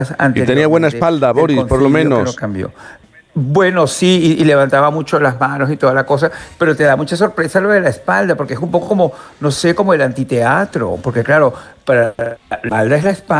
Y tenía buena anteriormente espalda, del Boris, por lo concilio que lo menos. cambió. Bueno, sí, y levantaba mucho las manos y toda la cosa, pero te da mucha sorpresa lo de la espalda, porque es un poco como, no sé, como el antiteatro, porque claro, para la espalda es la espalda.